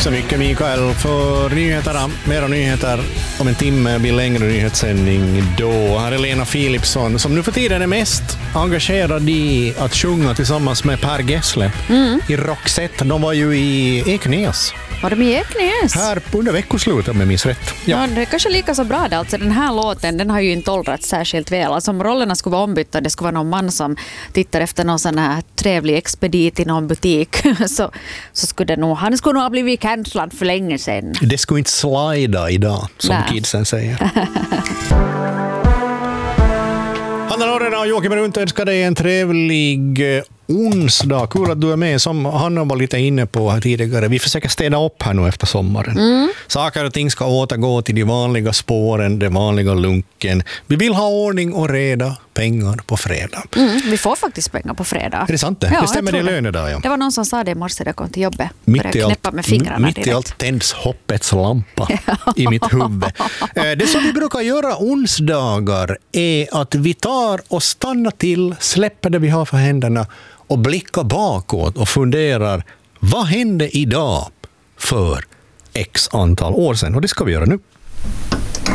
så mycket, Mikael, för nyheterna. Mera nyheter om en timme blir längre nyhetssändning då. Här är Lena Philipsson som nu för tiden är mest engagerad i att sjunga tillsammans med Per Gessle i Roxette. De var ju i Eknäs. Var de i Eknäs? Här under veckoslutet om jag minns rätt. Ja, det är kanske lika så bra det. Alltså, den här låten, den har ju inte åldrats särskilt väl. Alltså, om rollerna skulle vara ombytta, det skulle vara någon man som tittar efter någon sån här trevlig expedit i någon butik, så skulle det nog, han skulle nog ha blivit cancellad för länge sedan. Det skulle inte slida idag, som kidsen säger. Hanna Norrena och Joakim Runt önskar dig en trevlig onsdag. Kul att du är med. Som Hanna var lite inne på här tidigare. Vi försöker städa upp här nu efter sommaren. Saker och ting ska återgå till de vanliga spåren, den vanliga lunken. Vi vill ha ordning och reda, pengar på fredag. Vi får faktiskt pengar på fredag. Är det sant det? Ja, det stämmer det löner där, ja. Det var någon som sa det i morse när jag kom till jobbet. Mitt direkt. i allt tänds hoppets lampa i mitt huvud. Det som vi brukar göra onsdagar är att vi tar och stannar till, släpper det vi har för händerna och blickar bakåt och funderar, vad hände idag för x antal år sedan? Och det ska vi göra nu.